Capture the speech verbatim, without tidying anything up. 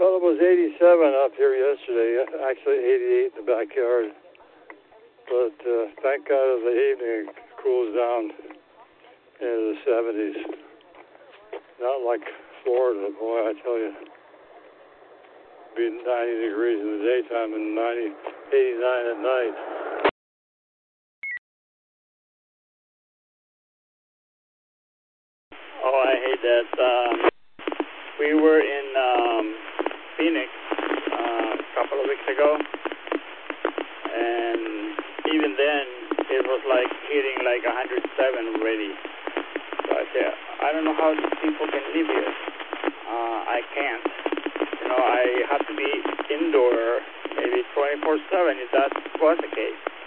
Well, it was eighty-seven up here yesterday, actually eighty-eight in the backyard. But uh, thank God in the evening it cools down into the seventies. Not like Florida, boy, I tell you. It'd be ninety degrees in the daytime and ninety, eighty-nine at night. Oh, I hate that. Um, we were in um, Phoenix uh, a couple of weeks ago, and even then it was like hitting like one hundred seven already. So I said, I don't know how people can live here. Uh, I can't. You know, I have to be indoor maybe twenty-four seven if that was the case.